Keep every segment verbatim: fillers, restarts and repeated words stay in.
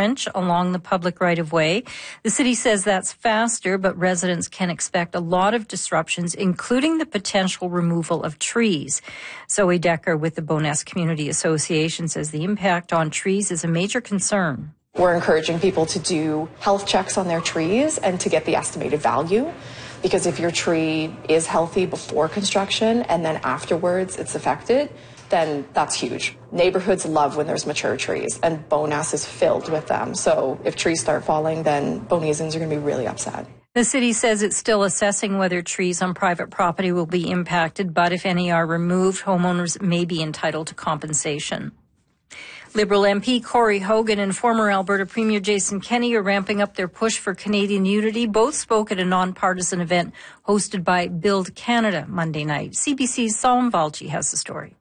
trench along the public right-of-way. The city says that's faster, but residents can expect a lot of disruptions, including the potential removal of trees. Zoe Decker with the Bowness Community Association says the impact on trees is a major concern. We're encouraging people to do health checks on their trees and to get the estimated value. Because if your tree is healthy before construction and then afterwards it's affected, then that's huge. Neighborhoods love when there's mature trees, and Bowness is filled with them. So if trees start falling, then Bownesians are going to be really upset. The city says it's still assessing whether trees on private property will be impacted, but if any are removed, homeowners may be entitled to compensation. Liberal M P Corey Hogan and former Alberta Premier Jason Kenney are ramping up their push for Canadian unity. Both spoke at a nonpartisan event hosted by Build Canada Monday night. C B C's Salim Valji has the story.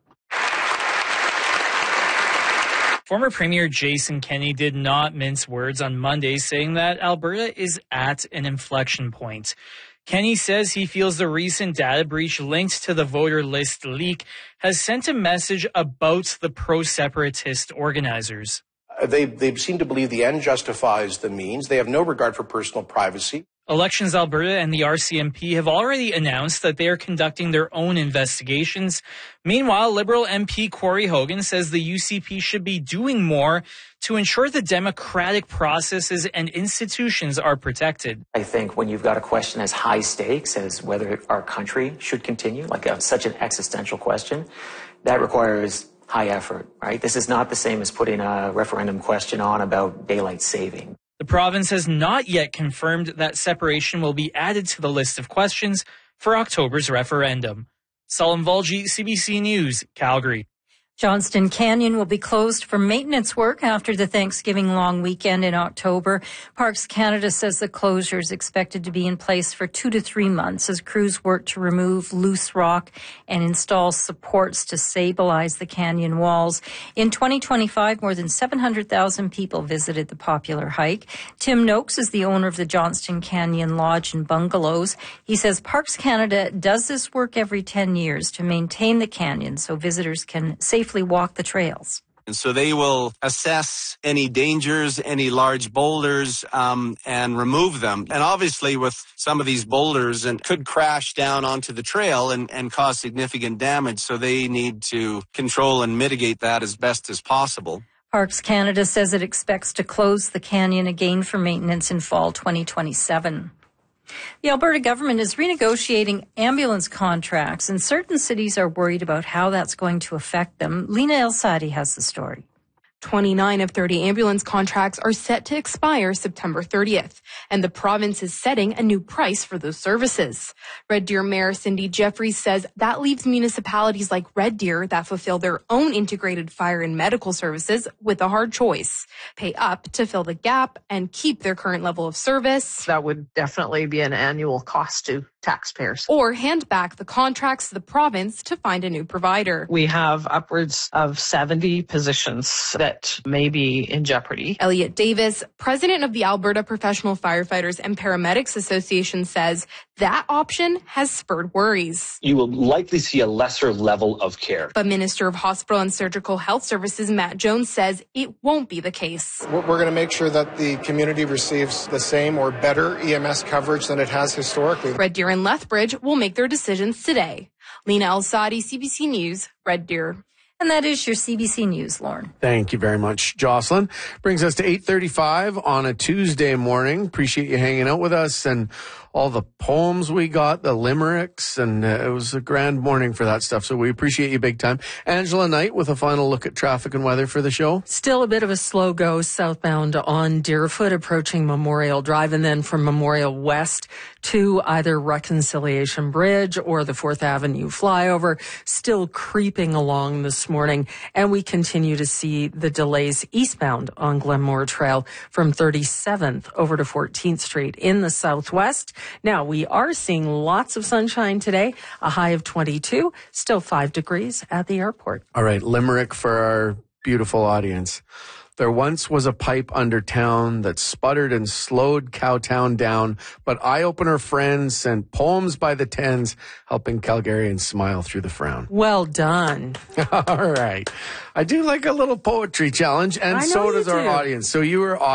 Former Premier Jason Kenney did not mince words on Monday, saying that Alberta is at an inflection point. Kenney says he feels the recent data breach linked to the voter list leak has sent a message about the pro-separatist organizers. They, they seem to believe the end justifies the means. They have no regard for personal privacy. Elections Alberta and the R C M P have already announced that they are conducting their own investigations. Meanwhile, Liberal M P Corey Hogan says the U C P should be doing more to ensure the democratic processes and institutions are protected. I think when you've got a question as high stakes as whether our country should continue, like a, such an existential question, that requires high effort, right? This is not the same as putting a referendum question on about daylight saving. The province has not yet confirmed that separation will be added to the list of questions for October's referendum. Salim Valji, C B C News, Calgary. Johnston Canyon will be closed for maintenance work after the Thanksgiving long weekend in October. Parks Canada says the closure is expected to be in place for two to three months as crews work to remove loose rock and install supports to stabilize the canyon walls. In twenty twenty-five, more than seven hundred thousand people visited the popular hike. Tim Noakes is the owner of the Johnston Canyon Lodge and Bungalows. He says Parks Canada does this work every ten years to maintain the canyon so visitors can safely walk the trails. And so they will assess any dangers, any large boulders, um, and remove them. And obviously with some of these boulders and could crash down onto the trail and, and cause significant damage. So they need to control and mitigate that as best as possible. Parks Canada says it expects to close the canyon again for maintenance in fall twenty twenty-seven. The Alberta government is renegotiating ambulance contracts, and certain cities are worried about how that's going to affect them. Lena El-Sadi has the story. twenty-nine of thirty ambulance contracts are set to expire September thirtieth, and the province is setting a new price for those services. Red Deer Mayor Cindy Jeffries says that leaves municipalities like Red Deer that fulfill their own integrated fire and medical services with a hard choice: pay up to fill the gap and keep their current level of service. That would definitely be an annual cost to taxpayers. Or hand back the contracts to the province to find a new provider. We have upwards of seventy positions that may be in jeopardy. Elliot Davis, president of the Alberta Professional Firefighters and Paramedics Association, says that option has spurred worries. You will likely see a lesser level of care. But Minister of Hospital and Surgical Health Services Matt Jones says it won't be the case. We're going to make sure that the community receives the same or better E M S coverage than it has historically. Red Deer and Lethbridge will make their decisions today. Lena El-Sadi, C B C News, Red Deer. And that is your C B C News, Lauren. Thank you very much, Jocelyn. Brings us to eight thirty-five on a Tuesday morning. Appreciate you hanging out with us and all the poems we got, the limericks, and uh, it was a grand morning for that stuff. So we appreciate you big time. Angela Knight with a final look at traffic and weather for the show. Still a bit of a slow go southbound on Deerfoot approaching Memorial Drive, and then from Memorial West to either Reconciliation Bridge or the fourth Avenue flyover, still creeping along this morning. And we continue to see the delays eastbound on Glenmore Trail from thirty-seventh over to fourteenth Street in the southwest. Now, we are seeing lots of sunshine today, a high of twenty-two, still five degrees at the airport. All right, limerick for our beautiful audience. There once was a pipe under town that sputtered and slowed Cowtown down, but eye-opener friends sent poems by the tens, helping Calgarians smile through the frown. Well done. All right. I do like a little poetry challenge, and so does our audience. So you were